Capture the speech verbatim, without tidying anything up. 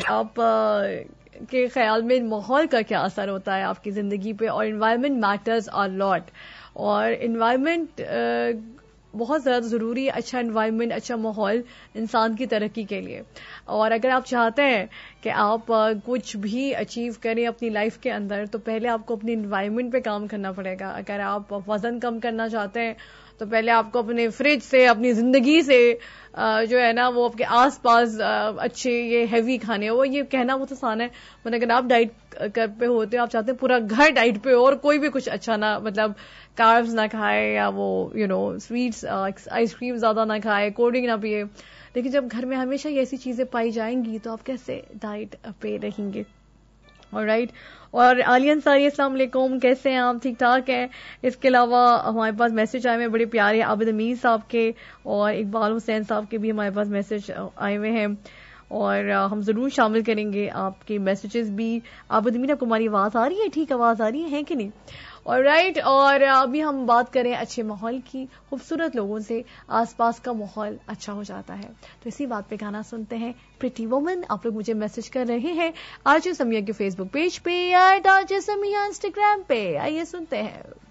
आप आ, के ख्याल में माहौल का क्या असर होता है आपकी जिंदगी पे? और इन्वायरमेंट मैटर्स अ लॉट, और इन्वायरमेंट बहुत ज़्यादा ज़रूरी है। अच्छा इन्वायरमेंट, अच्छा माहौल इंसान की तरक्की के लिए। और अगर आप चाहते हैं कि आप आ, कुछ भी अचीव करें अपनी लाइफ के अंदर, तो पहले आपको अपनी इन्वायरमेंट पे काम करना पड़ेगा। अगर आप वजन कम करना चाहते हैं तो पहले आपको अपने फ्रिज से, अपनी जिंदगी से आ, जो है ना वो आपके आसपास अच्छे ये हैवी खाने, वो ये कहना बहुत आसान है, मतलब अगर आप डाइट कर पे होते हो, आप चाहते हैं पूरा घर डाइट पे हो और कोई भी कुछ अच्छा ना, मतलब कार्ब्स ना खाए, या वो यू नो स्वीट्स, आइसक्रीम ज्यादा ना खाए, कोल्ड ड्रिंक ना पिए। लेकिन जब घर में हमेशा ये ऐसी चीजें पाई जाएंगी तो आप कैसे डाइट पे रहेंगे? ऑलराइट। और आलिया अंसारी, अस्सलाम वालेकुम, कैसे हैं आप? ठीक ठाक हैं। इसके अलावा हमारे पास मैसेज आए हुए बड़े प्यारे आबिद अमीर साहब के, और इकबाल हुसैन साहब के भी हमारे पास मैसेज आए हुए हैं, और हम जरूर शामिल करेंगे आपके मैसेजेस भी। आबिद अमीर, आपको हमारी आवाज आ रही है? ठीक आवाज आ रही है, है कि नहीं? ऑलराइट। और अभी हम बात करें अच्छे माहौल की। खूबसूरत लोगों से आसपास का माहौल अच्छा हो जाता है। तो इसी बात पे गाना सुनते हैं, प्रिटी वुमन। आप लोग मुझे मैसेज कर रहे हैं आरजे समिया के फेसबुक पेज पे या आरजे समिया इंस्टाग्राम पे। आइए सुनते हैं।